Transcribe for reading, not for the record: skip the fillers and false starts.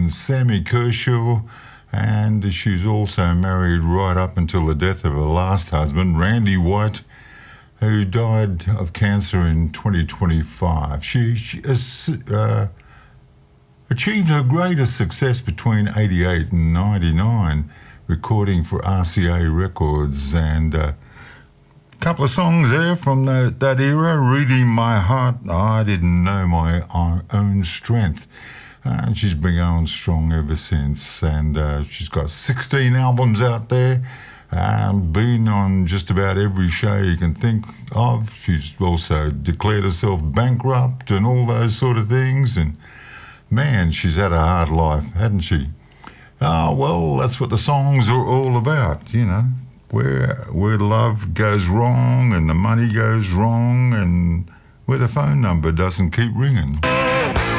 husband Sammy Kershaw, and she's also married right up until the death of her last husband, Randy White, who died of cancer in 2025. She achieved her greatest success between 88 and 99, recording for RCA Records, and a couple of songs there from that era. Reading My Heart, I Didn't Know My Own Strength. And she's been going strong ever since, and she's got 16 albums out there, been on just about every show you can think of. She's also declared herself bankrupt and all those sort of things, and man, she's had a hard life, hasn't she? Well, that's what the songs are all about, you know, where love goes wrong and the money goes wrong and where the phone number doesn't keep ringing.